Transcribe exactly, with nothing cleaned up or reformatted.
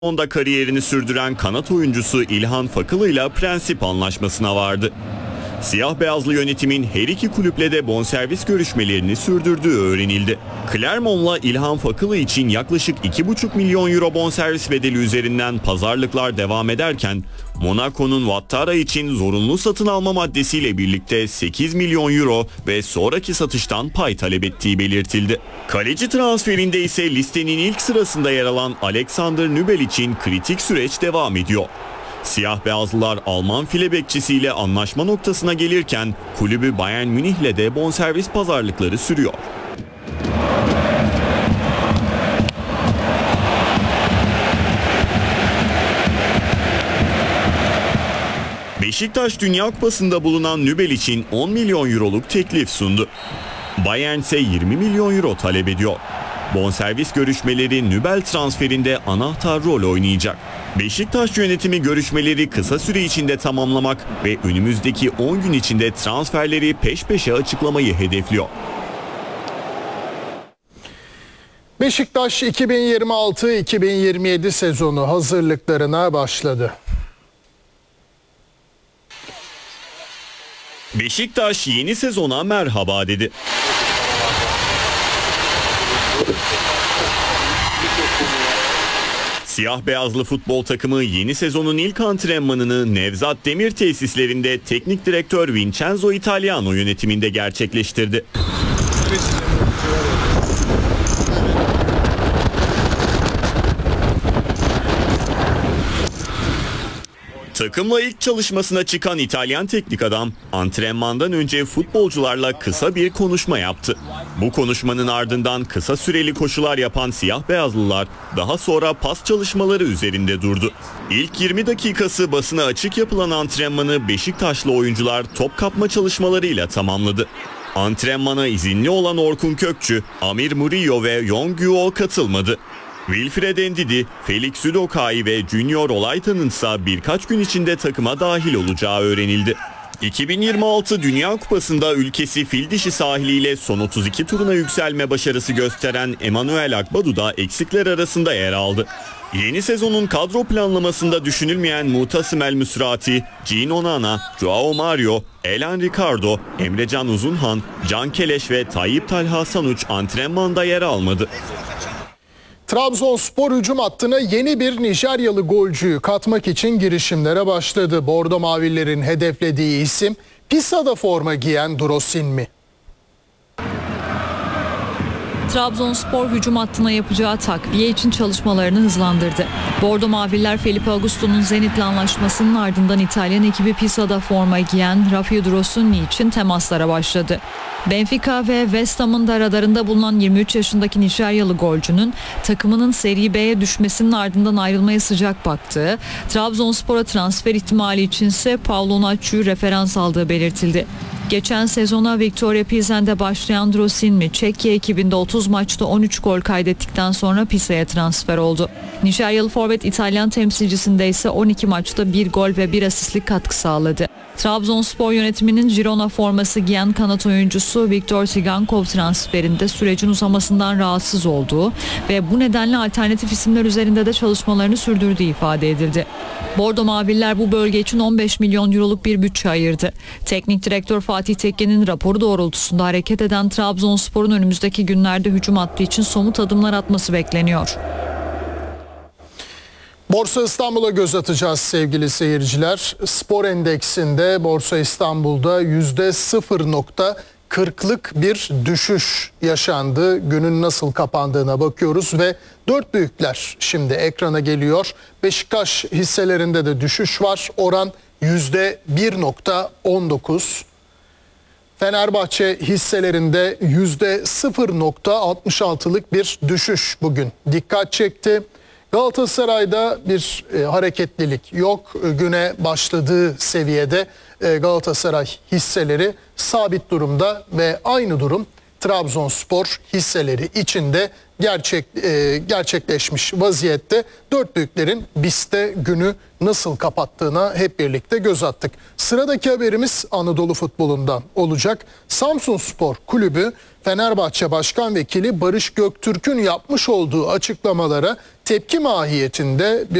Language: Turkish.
Onda kariyerini sürdüren kanat oyuncusu İlhan Fakılı ile prensip anlaşmasına vardı. Siyah beyazlı yönetimin her iki kulüple de bonservis görüşmelerini sürdürdüğü öğrenildi. Clermont'la İlhan Fakılı için yaklaşık iki buçuk milyon euro bonservis bedeli üzerinden pazarlıklar devam ederken Monaco'nun Ouattara için zorunlu satın alma maddesiyle birlikte sekiz milyon euro ve sonraki satıştan pay talep ettiği belirtildi. Kaleci transferinde ise listenin ilk sırasında yer alan Alexander Nübel için kritik süreç devam ediyor. Siyah beyazlılar Alman file bekçisiyle anlaşma noktasına gelirken kulübü Bayern Münih'le de bonservis pazarlıkları sürüyor. Beşiktaş Dünya Kupası'nda bulunan Nübel için on milyon euroluk teklif sundu. Bayern ise yirmi milyon euro talep ediyor. Bonservis görüşmeleri Nübel transferinde anahtar rol oynayacak. Beşiktaş yönetimi görüşmeleri kısa süre içinde tamamlamak ve önümüzdeki on gün içinde transferleri peş peşe açıklamayı hedefliyor. Beşiktaş iki bin yirmi altı iki bin yirmi yedi sezonu hazırlıklarına başladı. Beşiktaş yeni sezona merhaba dedi. Siyah beyazlı futbol takımı yeni sezonun ilk antrenmanını Nevzat Demir tesislerinde teknik direktör Vincenzo Italiano yönetiminde gerçekleştirdi. Takımla ilk çalışmasına çıkan İtalyan teknik adam antrenmandan önce futbolcularla kısa bir konuşma yaptı. Bu konuşmanın ardından kısa süreli koşular yapan siyah beyazlılar daha sonra pas çalışmaları üzerinde durdu. İlk yirmi dakikası basına açık yapılan antrenmanı Beşiktaşlı oyuncular top kapma çalışmalarıyla tamamladı. Antrenmana izinli olan Orkun Kökçü, Amir Murillo ve Yongguo katılmadı. Wilfred Ndidi, Felix Udokai ve Junior Olaytan'ın ise birkaç gün içinde takıma dahil olacağı öğrenildi. iki bin yirmi altı Dünya Kupası'nda ülkesi Fildişi sahiliyle son otuz iki turuna yükselme başarısı gösteren Emanuel Akbadu da eksikler arasında yer aldı. Yeni sezonun kadro planlamasında düşünülmeyen Muhtasim El Müsrati, Gino Onana, Joao Mario, Elan Ricardo, Emrecan Uzunhan, Can Keleş ve Tayyip Talha Sanuç antrenmanda yer almadı. Trabzonspor hücum hattına yeni bir Nijeryalı golcüyü katmak için girişimlere başladı. Bordo Mavililerin hedeflediği isim Pisa'da forma giyen Drosinmi. Trabzonspor hücum hattına yapacağı takviye için çalışmalarını hızlandırdı. Bordo Mavililer Felipe Augusto'nun Zenit'le anlaşmasının ardından İtalyan ekibi Pisa'da forma giyen Rafael Drosinmi için temaslara başladı. Benfica ve West Ham'ın da radarında bulunan yirmi üç yaşındaki Nijeryalı golcünün takımının Serie B'ye düşmesinin ardından ayrılmaya sıcak baktığı, Trabzonspor'a transfer ihtimali içinse Paulo Nacho'yu referans aldığı belirtildi. Geçen sezona Victoria Pilsen'de başlayan Drosinmi, Çekya ekibinde otuz maçta on üç gol kaydettikten sonra Pisa'ya transfer oldu. Nijeryalı forvet İtalyan temsilcisinde ise on iki maçta bir gol ve bir asistlik katkı sağladı. Trabzonspor yönetiminin Girona forması giyen kanat oyuncusu Viktor Tsigankov transferinde sürecin uzamasından rahatsız olduğu ve bu nedenle alternatif isimler üzerinde de çalışmalarını sürdürdüğü ifade edildi. Bordo Mavililer bu bölge için on beş milyon euroluk bir bütçe ayırdı. Teknik direktör Fatih Tekke'nin raporu doğrultusunda hareket eden Trabzonspor'un önümüzdeki günlerde hücum hattı için somut adımlar atması bekleniyor. Borsa İstanbul'a göz atacağız sevgili seyirciler. Spor endeksinde Borsa İstanbul'da yüzde sıfır nokta kırklık bir düşüş yaşandı. Günün nasıl kapandığına bakıyoruz ve dört büyükler şimdi ekrana geliyor. Beşiktaş hisselerinde de düşüş var. Oran yüzde bir nokta on dokuz. Fenerbahçe hisselerinde yüzde sıfır nokta altmış altılık bir düşüş bugün dikkat çekti. Galatasaray'da bir e, hareketlilik yok. Güne başladığı seviyede e, Galatasaray hisseleri sabit durumda ve aynı durum Trabzonspor hisseleri içinde gerçek e, gerçekleşmiş vaziyette. Dört büyüklerin B İ S T günü nasıl kapattığına hep birlikte göz attık. Sıradaki haberimiz Anadolu futbolundan olacak. Samsunspor Kulübü Fenerbahçe Başkan Vekili Barış Göktürk'ün yapmış olduğu açıklamalara tepki mahiyetinde bir